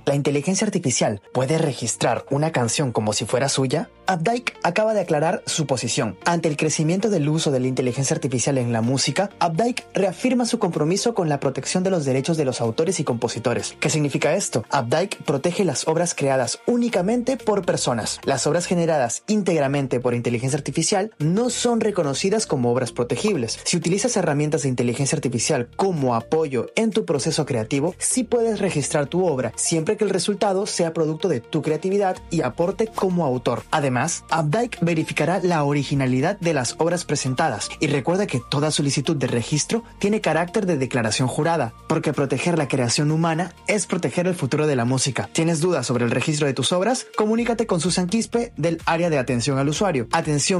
¿La inteligencia artificial puede registrar una canción como si fuera suya? Updike acaba de aclarar su posición. Ante el crecimiento del uso de la inteligencia artificial en la música, Updike reafirma su compromiso con la protección de los derechos de los autores y compositores. ¿Qué significa esto? Updike protege las obras creadas únicamente por personas. Las obras generadas íntegramente por inteligencia artificial no son reconocidas como obras protegibles. Si utilizas herramientas de inteligencia artificial como apoyo en tu proceso creativo, sí puedes registrar tu obra, siempre que el resultado sea producto de tu creatividad y aporte como autor. Además, Updike verificará la originalidad de las obras presentadas y recuerda que toda solicitud de registro tiene carácter de declaración jurada, porque proteger la creación humana es proteger el futuro de la música. ¿Tienes dudas sobre el registro de tus obras? Comunícate con Susan Quispe del área de atención al usuario,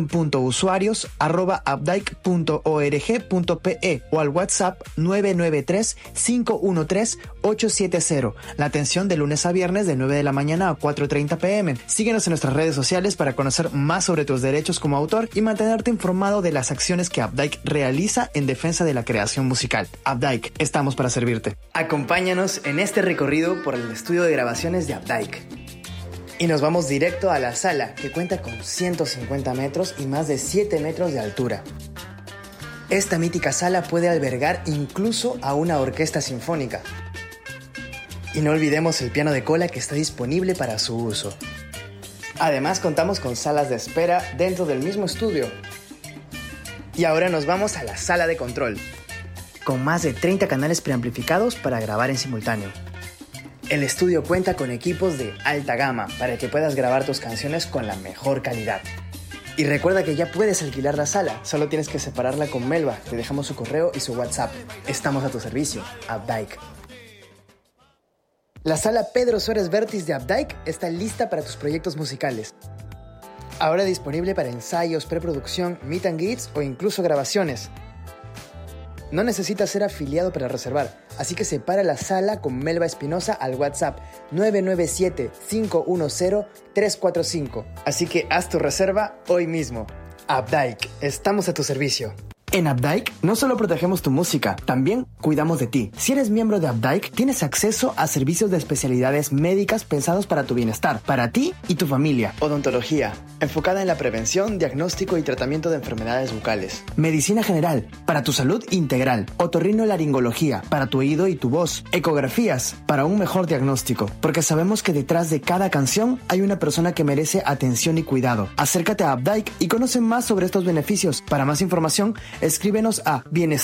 atención.usuarios@updike.org.pe o al WhatsApp 993-513-870. La atención de lunes a viernes de 9 de la mañana a 4:30 p.m. Síguenos en nuestras redes sociales para conocer más sobre tus derechos como autor y mantenerte informado de las acciones que Updike realiza en defensa de la creación musical. Updike, estamos para servirte. Acompáñanos en este recorrido por el estudio de grabaciones de Updike. Y nos vamos directo a la sala, que cuenta con 150 metros y más de 7 metros de altura. Esta mítica sala puede albergar incluso a una orquesta sinfónica. Y no olvidemos el piano de cola que está disponible para su uso. Además, contamos con salas de espera dentro del mismo estudio. Y ahora nos vamos a la sala de control, con más de 30 canales preamplificados para grabar en simultáneo. El estudio cuenta con equipos de alta gama para que puedas grabar tus canciones con la mejor calidad. Y recuerda que ya puedes alquilar la sala, solo tienes que separarla con Melba. Te dejamos su correo y su WhatsApp. Estamos a tu servicio, Updike. La sala Pedro Suárez Vértiz de Updike está lista para tus proyectos musicales. Ahora disponible para ensayos, preproducción, meet and greets o incluso grabaciones. No necesitas ser afiliado para reservar, así que separa la sala con Melba Espinosa al WhatsApp 997-510-345. Así que haz tu reserva hoy mismo. Updike, estamos a tu servicio. En Updike no solo protegemos tu música, también cuidamos de ti. Si eres miembro de Updike, tienes acceso a servicios de especialidades médicas pensados para tu bienestar, para ti y tu familia. Odontología, enfocada en la prevención, diagnóstico y tratamiento de enfermedades bucales. Medicina general, para tu salud integral. Otorrinolaringología, para tu oído y tu voz. Ecografías, para un mejor diagnóstico. Porque sabemos que detrás de cada canción hay una persona que merece atención y cuidado. Acércate a Updike y conoce más sobre estos beneficios. Para más información, escríbenos a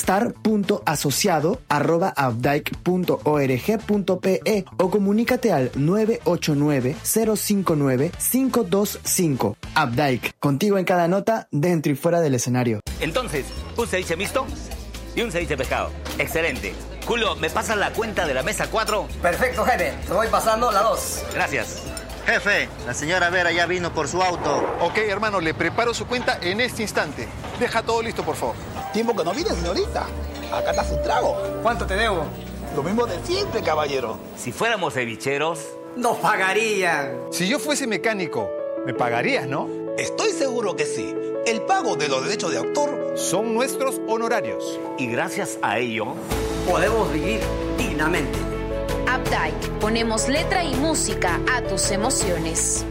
bienestar.asociado@updike.org.pe o comunícate al 989-059-525. Updike, contigo en cada nota, dentro y fuera del escenario. Entonces, un ceviche mixto y un ceviche pescado. Excelente. Julio, ¿me pasas la cuenta de la mesa 4? Perfecto, jefe. Te voy pasando la 2. Gracias. Jefe, la señora Vera ya vino por su auto. Ok, hermano, le preparo su cuenta en este instante. Deja todo listo, por favor. Tiempo que no viene, señorita. Acá está su trago. ¿Cuánto te debo? Lo mismo de siempre, caballero. Si fuéramos cevicheros... Nos pagarían. Si yo fuese mecánico, me pagarías, ¿no? Estoy seguro que sí. El pago de los derechos de autor Son nuestros honorarios. Y gracias a ello... podemos vivir dignamente. Updike, ponemos letra y música a tus emociones.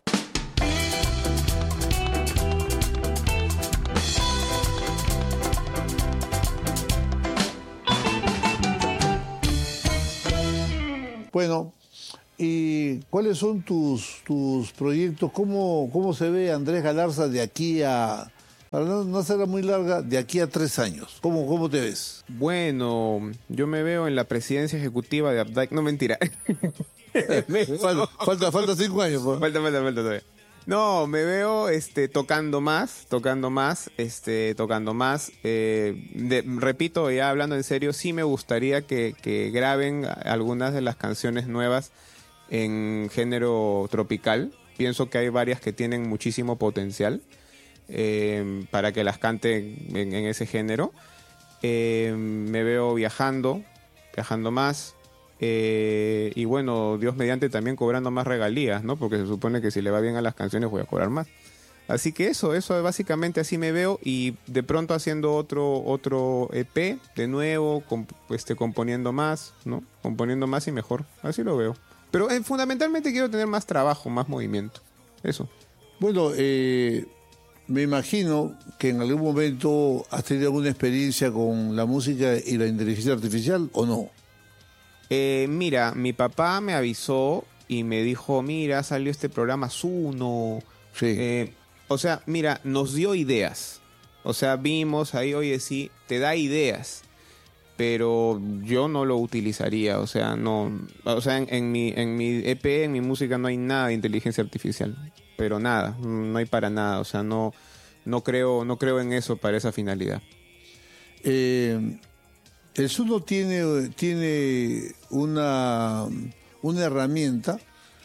Bueno, ¿y cuáles son tus proyectos? ¿Cómo se ve Andrés Galarza de aquí a, para no hacerla muy larga, de aquí a 3 años? ¿Cómo te ves? Bueno, yo me veo en la presidencia ejecutiva de Updike. No, mentira. Falta 5 años. ¿No? Falta todavía. No, me veo tocando más. Repito, ya hablando en serio, sí me gustaría que graben algunas de las canciones nuevas en género tropical. Pienso que hay varias que tienen muchísimo potencial para que las cante en ese género. Me veo viajando más. Y bueno, Dios mediante también cobrando más regalías, ¿no? Porque se supone que si le va bien a las canciones voy a cobrar más. Así que eso básicamente así me veo, y de pronto haciendo otro EP de nuevo, componiendo más, ¿no? Componiendo más y mejor, así lo veo. Pero fundamentalmente quiero tener más trabajo, más movimiento. Eso. Bueno, me imagino que en algún momento has tenido alguna experiencia con la música y la inteligencia artificial, ¿o no? Mira, mi papá me avisó y me dijo, mira, salió este programa Suno. Sí. O sea, mira, nos dio ideas. O sea, vimos ahí, oye, sí, te da ideas. Pero yo no lo utilizaría. O sea, no. O sea, en mi EP, en mi música, no hay nada de inteligencia artificial. Pero nada, no hay para nada. O sea, no creo en eso para esa finalidad. El Suno tiene una herramienta.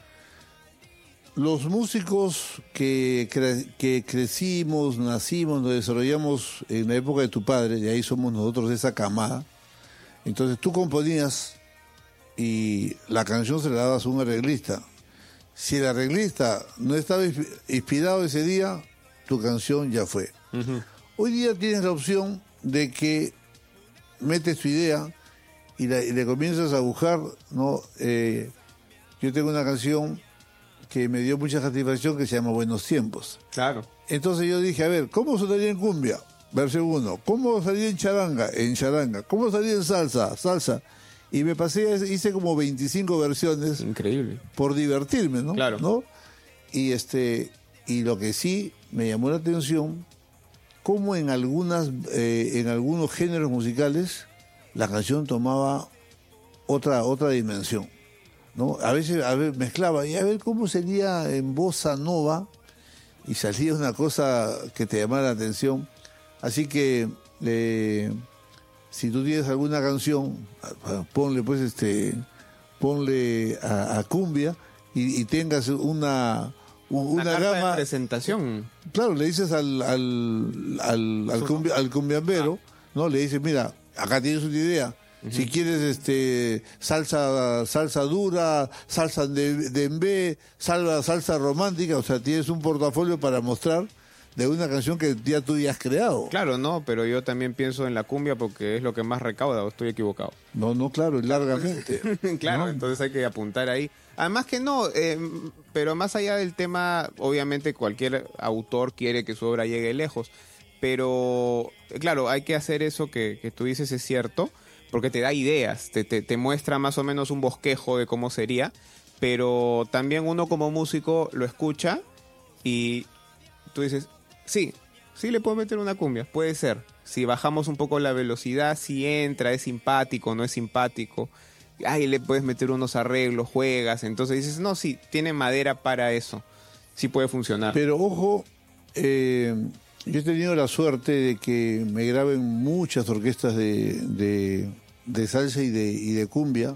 Los músicos que crecimos, nacimos, nos desarrollamos en la época de tu padre, y ahí somos nosotros de esa camada. Entonces tú componías y la canción se la dabas a un arreglista. Si el arreglista no estaba inspirado ese día, tu canción ya fue. Uh-huh. Hoy día tienes la opción de que metes tu idea y le comienzas a agujar, ¿no? Yo tengo una canción que me dio mucha satisfacción que se llama Buenos Tiempos. Claro. Entonces yo dije, a ver, ¿cómo sonaría en cumbia? Versión 1. ¿Cómo salía en charanga? En charanga. ¿Cómo salía en salsa? Salsa. Y me pasé, hice como 25 versiones. Increíble. Por divertirme, ¿no? Claro. ¿No? Y lo que sí me llamó la atención, cómo en algunos géneros musicales la canción tomaba otra dimensión, ¿no? A veces mezclaba, y a ver cómo sería en bossa nova, y salía una cosa que te llamara la atención. Así que si tú tienes alguna canción, ponle a cumbia y tengas una gama de presentación. Claro, le dices al cumbiambero, ¿no? Le dices, mira, acá tienes una idea. Uh-huh. Si quieres salsa dura, salsa dembe, salsa romántica, o sea, tienes un portafolio para mostrar de una canción que ya tú ya has creado. Claro, no, pero yo también pienso en la cumbia porque es lo que más recauda, o estoy equivocado. No, claro, largamente. Claro, ¿no? Entonces hay que apuntar ahí. Además que no, pero más allá del tema, obviamente cualquier autor quiere que su obra llegue lejos, pero claro, hay que hacer eso que tú dices, es cierto, porque te da ideas, te muestra más o menos un bosquejo de cómo sería, pero también uno como músico lo escucha y tú dices, sí le puedo meter una cumbia, puede ser. Si bajamos un poco la velocidad, si entra, es simpático, no es simpático. Ahí le puedes meter unos arreglos, juegas. Entonces dices, no, sí, tiene madera para eso. Sí puede funcionar. Pero ojo, yo he tenido la suerte de que me graben muchas orquestas de salsa y de cumbia.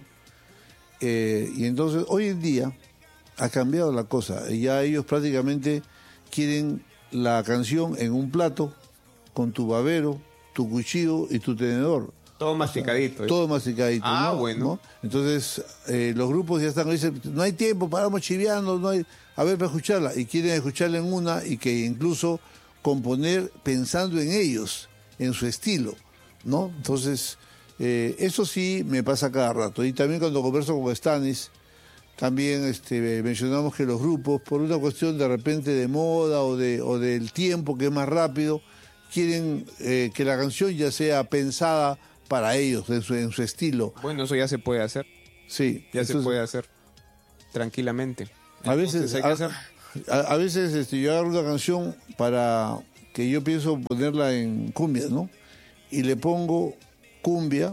Y entonces, hoy en día, ha cambiado la cosa. Ya ellos prácticamente quieren la canción en un plato con tu babero, tu cuchillo y tu tenedor. Todo masticadito. Todo masticadito. Ah, ¿no? bueno. ¿No? Entonces, los grupos ya están, dicen, no hay tiempo, paramos chiviando, no hay... A ver, para escucharla. Y quieren escucharla en una y que incluso componer pensando en ellos, en su estilo, ¿no? Entonces, eso sí me pasa cada rato. Y también cuando converso con Stanis, también mencionamos que los grupos, por una cuestión de repente de moda o del tiempo que es más rápido, quieren que la canción ya sea pensada para ellos, en su estilo. Bueno, eso ya se puede hacer. Sí. Ya se puede hacer tranquilamente. A veces, a veces yo agarro una canción para que yo pienso ponerla en cumbia, ¿no? Y le pongo cumbia,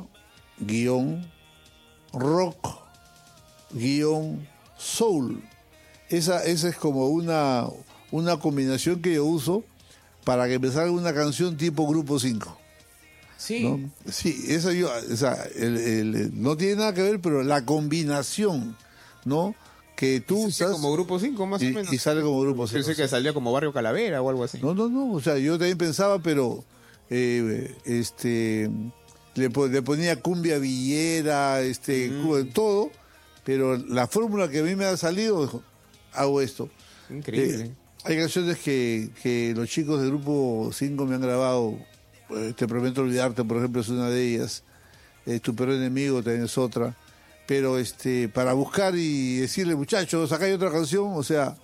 rock, soul. Esa es como una combinación que yo uso para que me salga una canción tipo Grupo 5. Sí. ¿No? Sí, eso yo, o sea, no tiene nada que ver, pero la combinación, ¿no? Que tú usas como Grupo 5 más o menos. Y sale como Grupo 5. Pensé que salía como Barrio Calavera o algo así. No, o sea, yo también pensaba, pero le ponía cumbia villera, todo, pero la fórmula que a mí me ha salido, hago esto. Increíble. Hay canciones que los chicos del Grupo 5 me han grabado. Te prometo olvidarte, por ejemplo, es una de ellas. Tu peor enemigo también es otra. pero para buscar y decirle, muchachos, acá hay otra canción, o sea,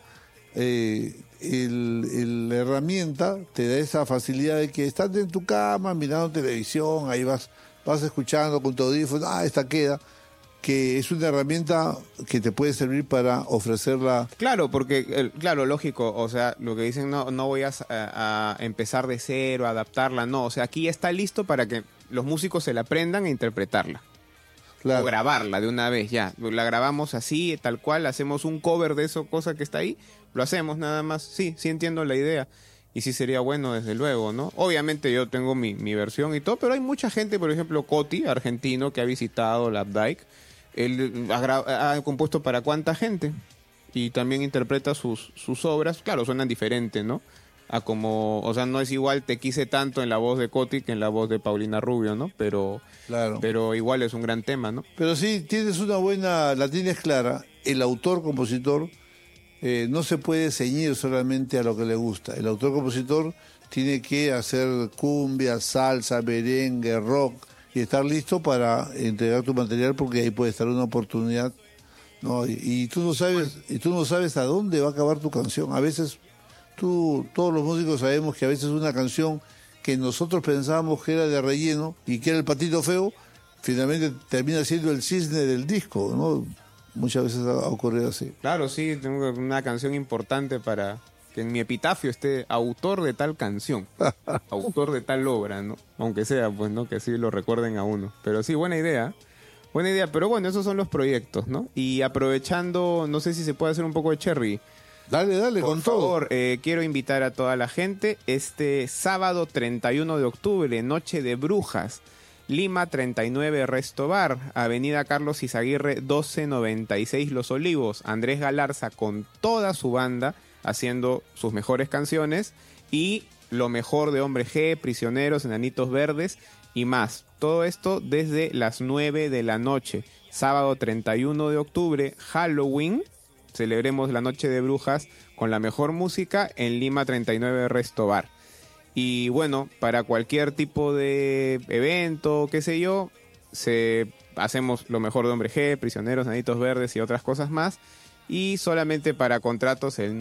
la herramienta te da esa facilidad de que estás en tu cama mirando televisión, ahí vas escuchando con tu audífono, esta queda, que es una herramienta que te puede servir para ofrecerla. Claro, porque, claro, lógico, o sea, lo que dicen, no voy a empezar de cero, a adaptarla, no, o sea, aquí está listo para que los músicos se la aprendan e interpretarla. Claro. O grabarla de una vez, ya. La grabamos así, tal cual, hacemos un cover de eso, cosa que está ahí, lo hacemos nada más. Sí entiendo la idea. Y sí sería bueno, desde luego, ¿no? Obviamente yo tengo mi versión y todo, pero hay mucha gente, por ejemplo, Coti, argentino, que ha visitado la Updike. Él ha compuesto para cuánta gente. Y también interpreta sus obras. Claro, suenan diferentes, ¿no? A como, o sea, no es igual Te quise tanto en la voz de Coti que en la voz de Paulina Rubio, ¿no? Pero igual es un gran tema, ¿no? Pero sí, la tienes clara. El autor-compositor no se puede ceñir solamente a lo que le gusta. El autor-compositor tiene que hacer cumbia, salsa, merengue, rock y estar listo para entregar tu material, porque ahí puede estar una oportunidad, ¿no? Y tú no sabes a dónde va a acabar tu canción. A veces todos los músicos sabemos que a veces una canción que nosotros pensábamos que era de relleno y que era el patito feo, finalmente termina siendo el cisne del disco, ¿no? Muchas veces ha ocurrido así. Claro, sí, tengo una canción importante para que en mi epitafio esté autor de tal canción, autor de tal obra, ¿no? Aunque sea, pues, ¿no? Que así lo recuerden a uno. Pero sí, buena idea, pero bueno, esos son los proyectos, ¿no? Y aprovechando, no sé si se puede hacer un poco de cherry. Dale, con todo. Por favor, quiero invitar a toda la gente este sábado 31 de octubre, Noche de Brujas, Lima 39 Resto Bar, Avenida Carlos Izaguirre 1296 Los Olivos. Andrés Galarza con toda su banda haciendo sus mejores canciones y lo mejor de Hombre G, Prisioneros, Enanitos Verdes y más. Todo esto desde las 9 de la noche. Sábado 31 de octubre, Halloween. Celebremos la Noche de Brujas con la mejor música en Lima 39 Resto Bar. Y bueno, para cualquier tipo de evento, qué sé yo, hacemos lo mejor de Hombre G, Prisioneros, Nanitos Verdes y otras cosas más. Y solamente para contratos el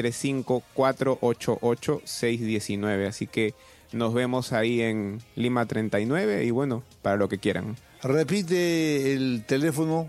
935-488-619. Así que nos vemos ahí en Lima 39 y bueno, para lo que quieran. Repite el teléfono.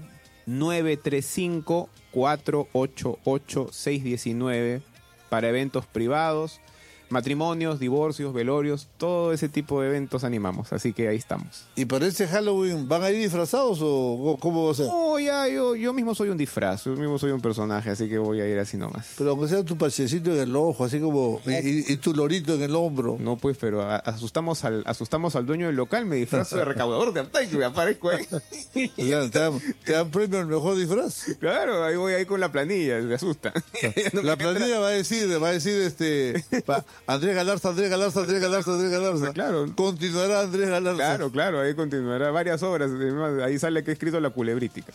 935-488-619 para eventos privados, matrimonios, divorcios, velorios, todo ese tipo de eventos animamos, así que ahí estamos. ¿Y para ese Halloween van a ir disfrazados o cómo va a ser? No, yo mismo soy un disfraz, yo mismo soy un personaje, así que voy a ir así nomás. Pero aunque sea tu parchecito en el ojo, así como, y tu lorito en el hombro. No, pues, pero asustamos al dueño del local, me disfrazo de recaudador de Updike y me aparezco ahí. ¿Te dan premio al mejor disfraz? Claro, ahí voy ahí con la planilla, me asusta. La planilla va a decir Andrés Galarza. Claro. Continuará Andrés Galarza. Claro, ahí continuará varias obras. Ahí sale que he escrito La Culebrítica.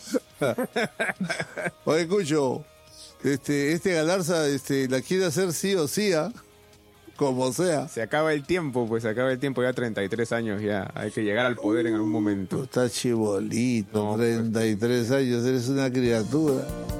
Oye, Cucho, este Galarza la quiere hacer sí o sí, como sea. Se acaba el tiempo, ya 33 años ya. Hay que llegar al poder en algún momento. Tú estás chibolito, no, 33 años, eres una criatura.